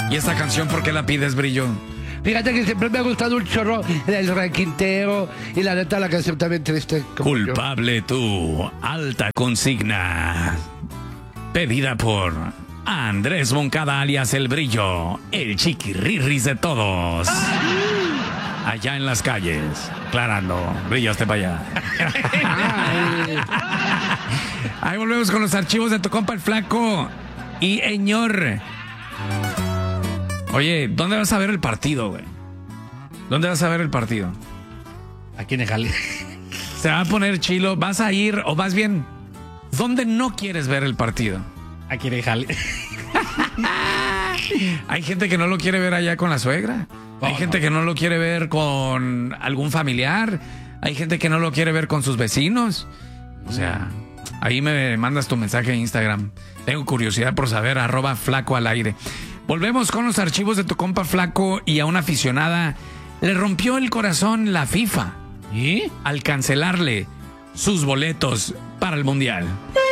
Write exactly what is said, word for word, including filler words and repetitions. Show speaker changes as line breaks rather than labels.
¿Y esta canción por qué la pides, Brillo?
Fíjate que siempre me ha gustado un chorro el Rey Quintero y la neta la canción también triste.
Culpable yo. Tú, alta consigna. Pedida por Andrés Moncada alias El Brillo, el chiquirrirris de todos. ¡Ah! Allá en las calles, aclarando. Brillo, hasta para allá. Ahí volvemos con los archivos de tu compa el Flaco. Y señor. Oye, ¿dónde vas a ver el partido, güey? ¿Dónde vas a ver el partido?
Aquí en el Jale.
Se va a poner chilo. ¿Vas a ir, o más bien, dónde no quieres ver el partido?
Aquí en el Jale.
Hay gente que no lo quiere ver allá con la suegra. Hay oh, gente no. que no lo quiere ver con algún familiar. Hay gente que no lo quiere ver con sus vecinos. O sea, ahí me mandas tu mensaje en Instagram. Tengo curiosidad por saber, arroba Flaco al aire. Volvemos con los archivos de tu compa Flaco. Y a una aficionada le rompió el corazón la FIFA. ¿Y? Al cancelarle sus boletos para el Mundial.